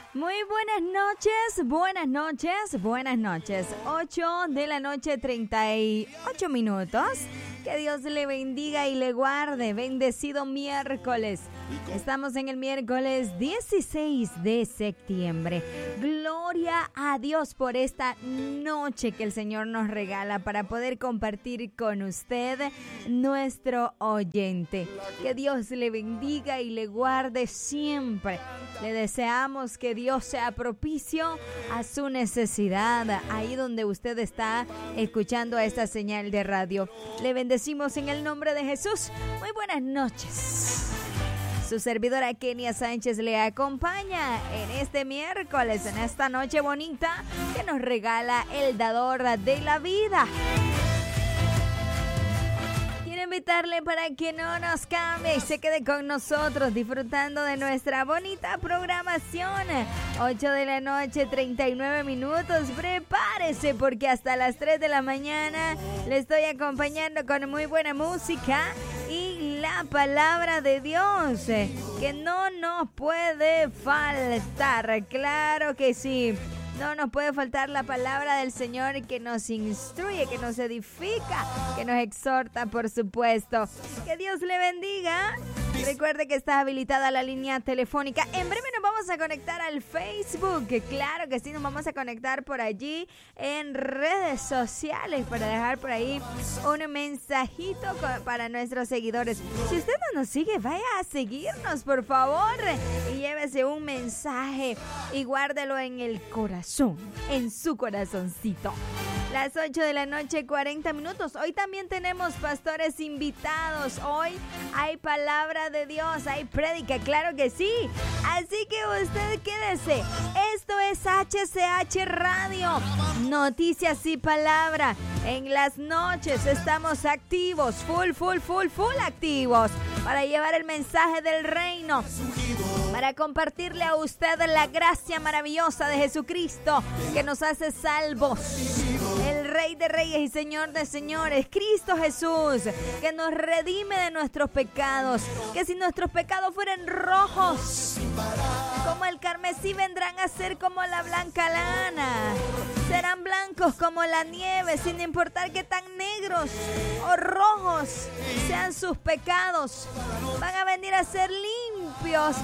Muy buenas noches, buenas noches, buenas noches. 8 de la noche, 38 minutos. Que Dios le bendiga y le guarde. Bendecido miércoles. Estamos en el miércoles 16 de septiembre. Gloria a Dios por esta noche que el Señor nos regala para poder compartir con usted, nuestro oyente. Que Dios le bendiga y le guarde siempre. Le deseamos que Dios sea propicio a su necesidad, ahí donde usted está escuchando esta señal de radio. Le bendecimos en el nombre de Jesús. Muy buenas noches. Su servidora Kenia Sánchez le acompaña en este miércoles, en esta noche bonita que nos regala el dador de la vida. Quiero invitarle para que no nos cambie y se quede con nosotros disfrutando de nuestra bonita programación. 8 de la noche, 39 minutos. Prepárese porque hasta las 3 de la mañana le estoy acompañando con muy buena música y la palabra de Dios que no nos puede faltar. Claro que sí. No nos puede faltar la palabra del Señor que nos instruye, que nos edifica, que nos exhorta, por supuesto. Que Dios le bendiga. Recuerde que está habilitada la línea telefónica. En breve nos vamos a conectar al Facebook. Claro que sí, nos vamos a conectar por allí en redes sociales para dejar por ahí un mensajito para nuestros seguidores. Si usted no nos sigue, vaya a seguirnos, por favor. Y llévese un mensaje y guárdelo en el corazón, en su corazoncito. Las 8 de la noche, 40 minutos. Hoy también tenemos pastores invitados. Hoy hay palabra de Dios, hay prédica, claro que sí. Así que usted quédese. Esto es HCH Radio. Noticias y palabra. En las noches estamos activos, full activos. Para llevar el mensaje del reino. Para compartirle a usted la gracia maravillosa de Jesucristo que nos hace salvos. El Rey de Reyes y Señor de Señores, Cristo Jesús, que nos redime de nuestros pecados. Que si nuestros pecados fueran rojos como el carmesí, vendrán a ser como la blanca lana. Serán blancos como la nieve, sin importar que tan negros o rojos sean sus pecados. Van a venir a ser limpios,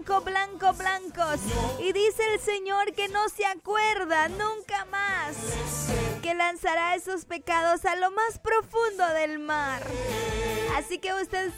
blancos. Y dice el Señor que no se acuerda nunca más, que lanzará esos pecados a lo más profundo del mar. Así que usted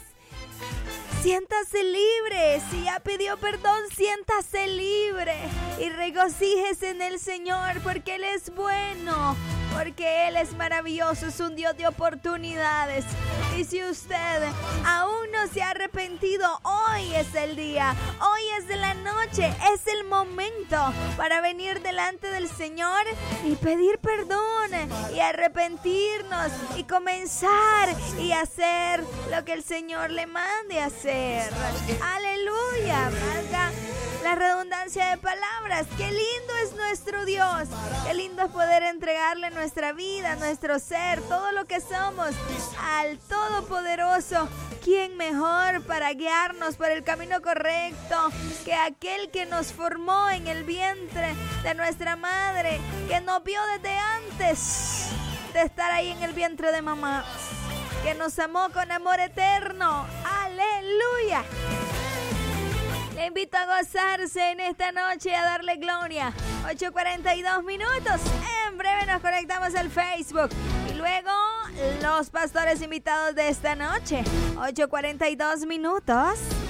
siéntase libre. Si ya pidió perdón, siéntase libre y regocíjese en el Señor, porque Él es bueno, porque Él es maravilloso, es un Dios de oportunidades. Y si usted aún no se ha arrepentido, hoy es el día, hoy es de la noche, es el momento para venir delante del Señor y pedir perdón y arrepentirnos y comenzar y hacer lo que el Señor le mande hacer. Aleluya, valga la redundancia de palabras. Qué lindo es nuestro Dios, qué lindo es poder entregarle nuestra vida, nuestro ser, todo lo que somos al Todopoderoso. ¿Quién mejor para guiarnos por el camino correcto que aquel que nos formó en el vientre de nuestra madre, que nos vio desde antes de estar ahí en el vientre de mamá, que nos amó con amor eterno? ¡Aleluya! Le invito a gozarse en esta noche y a darle gloria. 8:42 minutos. En breve nos conectamos al Facebook. Y luego los pastores invitados de esta noche. 8:42 minutos.